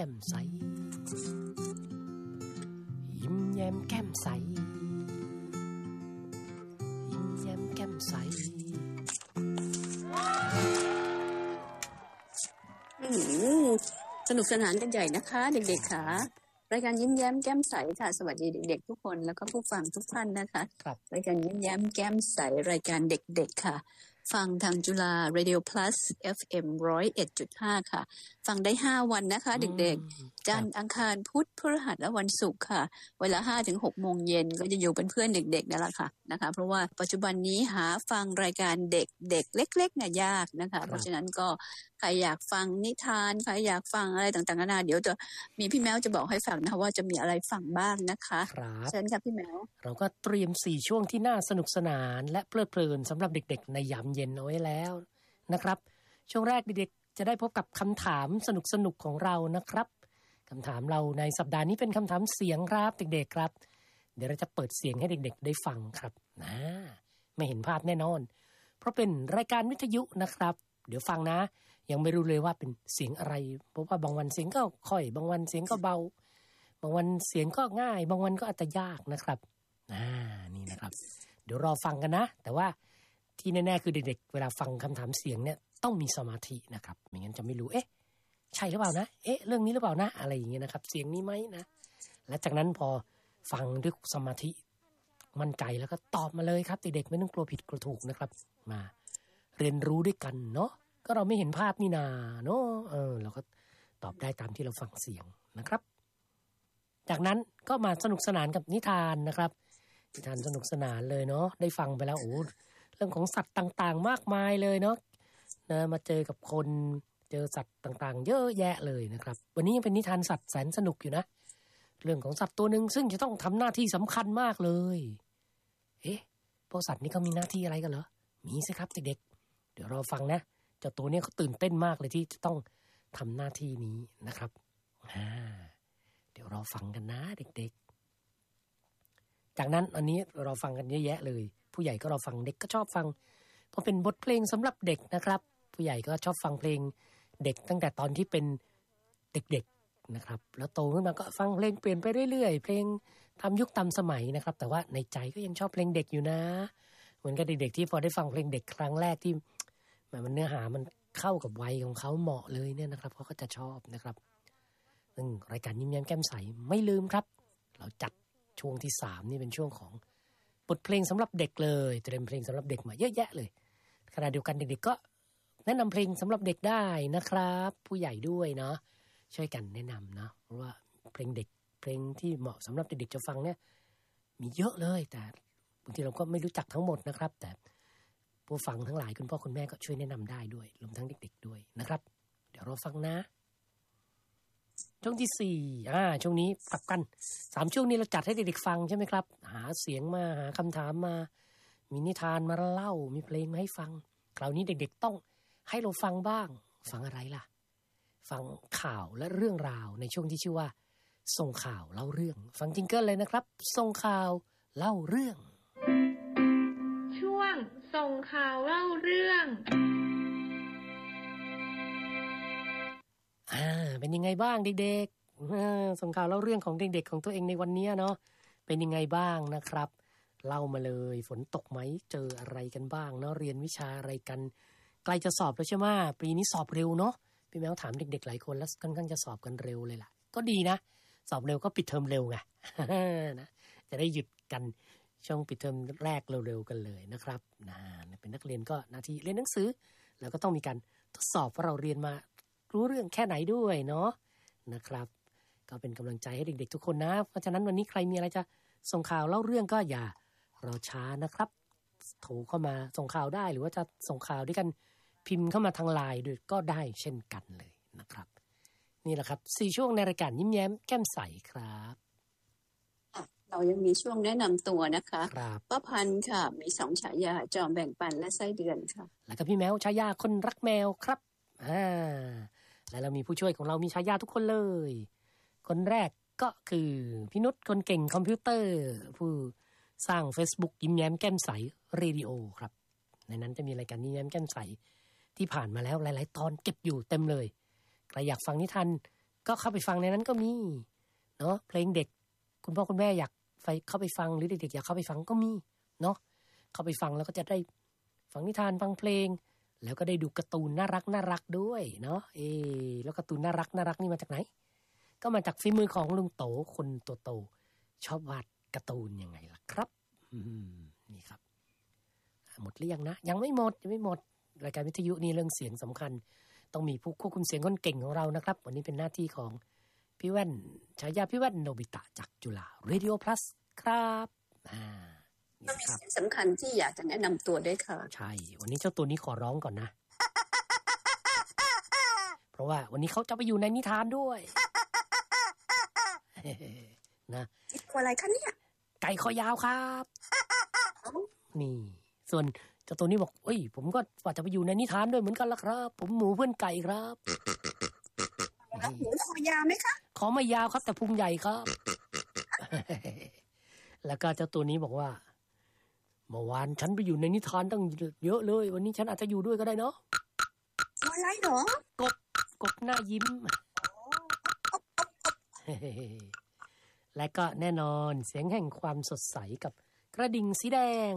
ก้มใสยิ้มแย้มแก้มใสยิ้มแย้มแก้มใสสนุกสนานกันใหญ่นะคะเด็กๆค่ะรายการยิ้มแย้มแก้มใสค่ะสวัสดีเด็กๆทุกคนแล้วก็ผู้ฟังทุกท่านนะคะรายการยิ้มแย้มแก้มใสรายการเด็กๆค่ะฟังทางจุฬา Radio Plus FM 101.5 ค่ะฟังได้5วันนะคะเด็กๆจันทร์อังคารพุธพฤหัสและวันศุกร์ค่ะเวลา 5-6 โมงเย็นก็จะอยู่เป็นเพื่อนเด็กๆนั่นแหละค่ะนะคะเพราะว่าปัจจุบันนี้หาฟังรายการเด็กเล็กๆเนี่ยยากนะคะเพราะฉะนั้นก็ใครอยากฟังนิทานใครอยากฟังอะไรต่างๆนานาเดี๋ยวจะมีพี่แมวจะบอกให้ฟังนะคะว่าจะมีอะไรฟังบ้างนะคะเชิญค่ะพี่แมวเราก็เตรียม4ช่วงที่น่าสนุกสนานและเพลิดเพลินสำหรับเด็กๆในยามเย็นเอาไว้แล้วนะครับช่วงแรกเด็กๆจะได้พบกับคำถามสนุกๆของเรานะครับคำถามเราในสัปดาห์นี้เป็นคำถามเสียงครับเด็กๆครับเดี๋ยวเราจะเปิดเสียงให้เด็กๆได้ฟังครับไม่เห็นภาพแน่นอนเพราะเป็นรายการวิทยุนะครับเดี๋ยวฟังนะยังไม่รู้เลยว่าเป็นเสียงอะไรเพราะว่าบางวันเสียงก็ค่อยบางวันเสียงก็เบาบางวันเสียงก็ง่ายบางวันก็อาจจะยากนะครับนี่นะครับเดี๋ยวรอฟังกันนะแต่ว่าที่แน่ๆคือเด็กๆเวลาฟังคำถามเสียงเนี่ยต้องมีสมาธินะครับไม่งั้นจะไม่รู้ใช่หรือเปล่านะเรื่องนี้หรือเปล่านะอะไรอย่างเงี้ยนะครับเสียงนี้ไหมนะและจากนั้นพอฟังด้วยสมาธิมั่นใจแล้วก็ตอบมาเลยครับเด็กๆไม่ต้องกลัวผิดกลัวถูกนะครับมาเรียนรู้ด้วยกันเนาะก็เราไม่เห็นภาพนี่นาเนาะเราก็ตอบได้ตามที่เราฟังเสียงนะครับจากนั้นก็มาสนุกสนานกับนิทานนะครับนิทานสนุกสนานเลยเนาะได้ฟังไปแล้วเรื่องของสัตว์ต่างๆมากมายเลยเนาะมาเจอกับคนเจอสัตว์ต่างๆเยอะแยะเลยนะครับวันนี้ยังเป็นนิทานสัตว์แสนสนุกอยู่นะเรื่องของสัตว์ตัวนึงซึ่งจะต้องทำหน้าที่สำคัญมากเลยพวกสัตว์นี้เขามีหน้าที่อะไรกันเหรอมีสิครับเด็กๆเดี๋ยวเราฟังนะเจ้าตัวนี้เขาตื่นเต้นมากเลยที่จะต้องทำหน้าที่นี้นะครับเดี๋ยวเราฟังกันนะเด็กๆจากนั้นอันนี้เราฟังกันเยอะแยะเลยผู้ใหญ่ก็เราฟังเด็กก็ชอบฟังเพราะเป็นบทเพลงสำหรับเด็กนะครับผู้ใหญ่ก็ชอบฟังเพลงเด็กตั้งแต่ตอนที่เป็นเด็กๆนะครับแล้วโตขึ้นมาก็ฟังเพลงเปลี่ยนไปเรื่อยๆเพลงตามยุคตามสมัยนะครับแต่ว่าในใจก็ยังชอบเพลงเด็กอยู่นะเหมือนกับเด็กๆที่พอได้ฟังเพลงเด็กครั้งแรกที่มันเนื้อหามันเข้ากับวัยของเขาเหมาะเลยเนี่ยนะครับเขาก็จะชอบนะครับซึ่งรายการยิ้มแย้มแก้มใสไม่ลืมครับเราจัดช่วงที่3นี่เป็นช่วงของบทเพลงสำหรับเด็กเลยเตรียมเพลงสำหรับเด็กมาเยอะแยะเลยขณะเดียวกันเด็กๆก็แนะนำเพลงสำหรับเด็กได้นะครับผู้ใหญ่ด้วยเนาะช่วยกันแนะนำนะเพราะว่าเพลงเด็กเพลงที่เหมาะสำหรับเด็กๆจะฟังเนี่ยมีเยอะเลยแต่บางทีเราก็ไม่รู้จักทั้งหมดนะครับแต่ผู้ฟังทั้งหลายคุณพ่อคุณแม่ก็ช่วยแนะนำได้ด้วยรวมทั้งเด็กๆด้วยนะครับเดี๋ยวเราฟังนะช่วงที่4ช่วงนี้กลับกัน3ช่วงนี้เราจัดให้เด็กๆฟังใช่ไหมครับหาเสียงมาหาคำถามมามีนิทานมาเล่ามีเพลงมาให้ฟังคราวนี้เด็กๆต้องให้เราฟังบ้างฟังอะไรล่ะฟังข่าวและเรื่องราวในช่วงที่ชื่อว่าส่งข่าวเล่าเรื่องฟังจิงเกิลเลยนะครับส่งข่าวเล่าเรื่องช่วงส่งข่าวเล่าเรื่องเป็นยังไงบ้างเด็กๆส่งข่าวเล่าเรื่องของเด็กๆของตัวเองในวันนี้เนาะเป็นยังไงบ้างนะครับเล่ามาเลยฝนตกไหมเจออะไรกันบ้างเนาะเรียนวิชาอะไรกันใกล้จะสอบแล้วใช่ไหมปีนี้สอบเร็วเนาะพี่แมวถามเด็กๆหลายคนแล้วค่อนข้างจะสอบกันเร็วเลยล่ะก็ดีนะสอบเร็วก็ปิดเทอมเร็วไง นะจะได้หยุดกันช่วงปิดเทอมแรกเร็วๆกันเลยนะครับเป็นนักเรียนก็หน้าที่เรียนหนังสือแล้วก็ต้องมีการทดสอบว่าเราเรียนมารู้เรื่องแค่ไหนด้วยเนาะนะครับก็เป็นกำลังใจให้เด็กๆทุกคนนะเพราะฉะนั้นวันนี้ใครมีอะไรจะส่งข่าวเล่าเรื่องก็อย่ารอช้านะครับโทรเข้ามาส่งข่าวได้หรือว่าจะส่งข่าวด้วยกันพิมพ์เข้ามาทาง LINE ด้วยก็ได้เช่นกันเลยนะครับนี่แหละครับ4ช่วงในรายการยิ้มแย้มแก้มใสครับเรายังมีช่วงแนะนำตัวนะคะป้าพันธ์ค่ะมี2ฉายาจอมแบ่งปันและไส้เดือนค่ะแล้วก็พี่แมวฉายาคนรักแมวครับแล้วเรามีผู้ช่วยของเรามีฉายาทุกคนเลยคนแรกก็คือพี่นุชคนเก่งคอมพิวเตอร์ผู้สร้าง Facebook ยิ้มแย้มแก้มใสเรดิโอครับในนั้นจะมีรายการยิ้มแย้มแก้มใสที่ผ่านมาแล้วหลายๆตอนเก็บอยู่เต็มเลยใครอยากฟังนิทานก็เข้าไปฟังในนั้นก็มีเนาะเพลงเด็กคุณพ่อคุณแม่อยากเข้าไปฟังหรือเด็กๆอยากเข้าไปฟังก็มีเนาะเข้าไปฟังแล้วก็จะได้ฟังนิทานฟังเพลงแล้วก็ได้ดูการ์ตูนน่ารักด้วยเนาะแล้วการ์ตูนน่ารักนี่มาจากไหนก็มาจากฝีมือของลุงโตคนโตชอบวาดการ์ตูนยังไงล่ะครับนี่ครับหมดหรือยังนะยังไม่หมดรายการวิทยุนี่เรื่องเสียงสำคัญต้องมีผู้ควบคุมเสียงคนเก่งของเรานะครับวันนี้เป็นหน้าที่ของพี่แว่นฉายาพี่แว่นโนบิตะจากจุฬา Radio Plus ครับก็มีสิ่งสำคัญที่อยากจะแนะนำตัวด้วยค่ะใช่วันนี้เจ้าตัวนี้ขอร้องก่อนนะ เพราะว่าวันนี้เขาจะไปอยู่ในนิทานด้วย นะตัวอะไรคะเนี่ยไก่คอยาวครับนี่ส่วนเจ้าตัวนี้บอกผมก็ว่าจะไปอยู่ในนิทานด้วยเหมือนกันละครับผมหมูเพื่อนไก่ครับหมูคอยาวไหมคะขอไม่ยาวครับแต่พุงใหญ่ครับ แล้วก็เจ้าตัวนี้บอกว่าเมื่อวานฉันไปอยู่ในนิทานตั้งเยอะเลยวันนี้ฉันอาจจะอยู่ด้วยก็ได้เนาะอะไรเหรอกบหน้ายิ้ม และก็แน่นอนเสียงแห่งความสดใสกับกระดิ่งสีแดง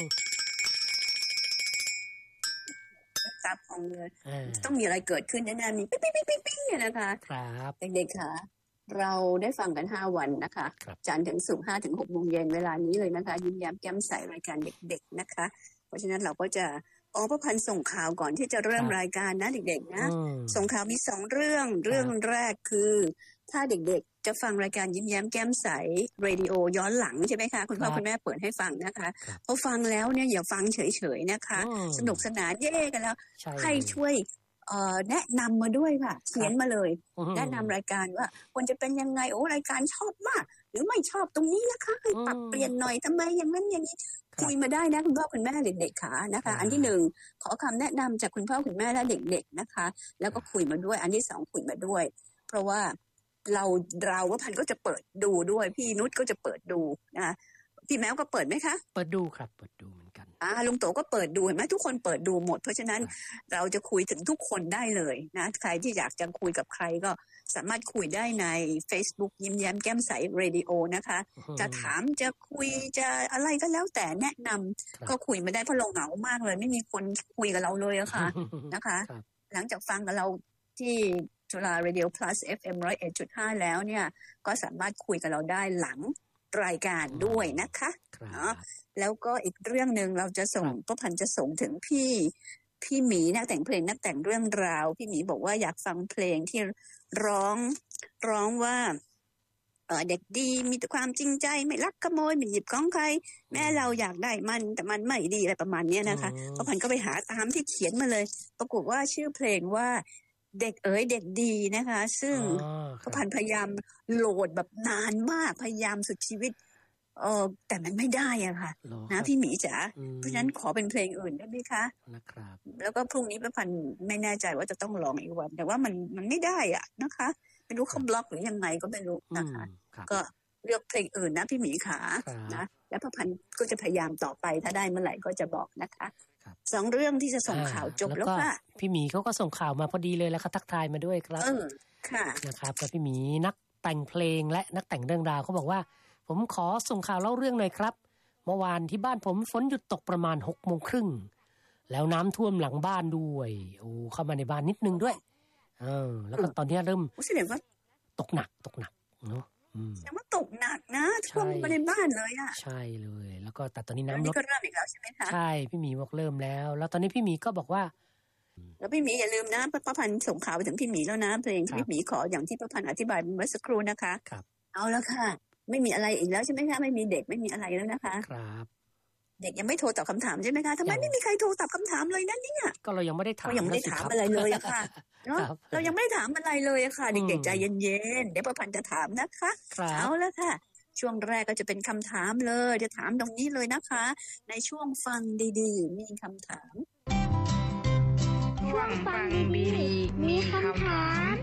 จับของเลยต้องมีอะไรเกิดขึ้นแน่ๆมีปิ๊งๆๆๆเนี่ยนะคะครับเด็กๆค่ะเราได้ฟังกัน5วันนะคะจันทร์ถึงศุกร์ 5 ถึง 6 โมงเย็นเวลานี้เลยนะคะยิ้มแย้มแก้มใสรายการเด็กๆนะคะเพราะฉะนั้นเราก็จะประพันธ์ส่งข่าวก่อนที่จะเริ่มรายการนะเด็กๆนะส่งข่าวมี2เรื่องแรกคือถ้าเด็กๆจะฟังรายการยิ้มแย้มแก้มใสเรดิโอย้อนหลังใช่ไหมคะคุณพ่อคุณแม่เปิดให้ฟังนะคะพอฟังแล้วเนี่ยอย่าฟังเฉยๆนะคะสนุกสนานเย่กันแล้วให้ช่วยแนะนำมาด้วยค่ะเขียนมาเลยแนะนำรายการว่าควรจะเป็นยังไงรายการชอบมากหรือไม่ชอบตรงนี้นะคะให้ปรับเปลี่ยนหน่อยทำไมอย่างนั้นอย่างนี้คุยมาได้นะคุณพ่อคุณแม่เด็กๆค่ะนะคะอันที่1ขอคำแนะนำจากคุณพ่อคุณแม่และเด็กๆนะคะแล้วก็คุยมาด้วยอันที่2คุยมาด้วยเพราะว่าเราว่าพันก็จะเปิดดูด้วยพี่นุชก็จะเปิดดูนะพี่แมวก็เปิดไหมคะเปิดดูครับเปิดดูเหมือนกันลุงโตก็เปิดดูเห็นไหมทุกคนเปิดดูหมดเพราะฉะนั้นเราจะคุยถึงทุกคนได้เลยนะใครที่อยากจะคุยกับใครก็สามารถคุยได้ใน Facebook ยิ้มแย้มแก้มใสเรดิโอนะคะจะถามจะคุยจะอะไรก็แล้วแต่แนะนำก็คุยมาได้เพราะเราเหงามากเลยไม่มีคนคุยกับเราเลยอะค่ะนะคะหลังจากฟังกับเราที่จุฬา Radio Plus FM 101.5 แล้วเนี่ยก็สามารถคุยกับเราได้หลังรายการด้วยนะคะแล้วก็อีกเรื่องนึงเราจะส่งก็พันจะส่งถึงพี่หมีนักแต่งเพลงนักแต่งเรื่องราวพี่หมีบอกว่าอยากฟังเพลงที่ร้องว่าเด็กดีมีแต่ความจริงใจไม่ลักขโมยไม่หยิบของใครแม่เราอยากได้มันแต่มันไม่ดีอะไรประมาณนี้นะคะก็พันก็ไปหาตามที่เขียนมาเลยปรากฏว่าชื่อเพลงว่าเด็กเด็กดีนะคะซึ่งก็พันพยายามโหลดแบบนานมากพยายามสุดชีวิตแต่มันไม่ได้อะค่ะนะพี่หมีจ๋าเพราะฉะนั้นขอเป็นเพลงอื่นได้ไหมคะนะครับแล้วก็พรุ่งนี้ประพันธ์ไม่แน่ใจว่าจะต้องร้องอีกวันแต่ว่ามันไม่ได้อ่ะนะคะไม่รู้เขาบล็อกหรือยังไงก็ไม่รู้นะคะก็เลือกเพลงอื่นนะพี่หมีขานะแล้วประพันธ์ก็จะพยายามต่อไปถ้าได้เมื่อไหร่ก็จะบอกนะคะ2เรื่องที่จะส่งข่าวจบแล้วค่ะพี่หมีเขาก็ส่งข่าวมาพอดีเลยแล้วเขาทักทายมาด้วยครับค่ะนะครับกับพี่หมีนักแต่งเพลงและนักแต่งเรื่องราวเขาบอกว่าผมขอส่งข่าวเล่าเรื่องหน่อยครับเมื่อวานที่บ้านผมฝนหยุดตกประมาณ 6:30 นแล้วน้ำท่วมหลังบ้านด้วยเข้ามาในบ้านนิดนึงด้วยแล้วก็ตอนนี้เริ่มแสดงว่าตกหนักเนาะแสดงว่าตกหนักนะท่วมมาในบ้านเลยอ่ะใช่เลยแล้วก็แต่ตอนนี้น้ำลดก็เริ่มอีกแล้วใช่ไหมคะใช่พี่หมีบอกเริ่มแล้วตอนนี้พี่หมีก็บอกว่าแล้วพี่หมีอย่าลืมนะประพันธ์ส่งข่าวไปถึงพี่หมีแล้วนะเพลงที่พี่หมีขออย่างที่ประพันธ์อธิบายเมื่อสักครู่นะคะเอาแล้วค่ะไม่มีอะไรอีกแล้วใช่ไหมคะไม่มีเด็กไม่มีอะไรแล้วนะคะครับเด็กยังไม่โทรตอบคำถามใช่ไหมคะทำไมไม่มีใครโทรตอบคำถามเลยนั่นเนี่ยก็เรายังไม่ได้ถามอะไรเลยอะค่ะเนาะเรายังไม่ได้ถามอะไรเลยอะค่ะเด็กๆใจเย็นๆเดี๋ยวประพันธ์จะถามนะคะเอาแล้วค่ะช่วงแรกก็จะเป็นคำถามเลยจะถามตรงนี้เลยนะคะในช่วงฟังดีๆมีคำถามช่วงฟังดีๆมีคำถาม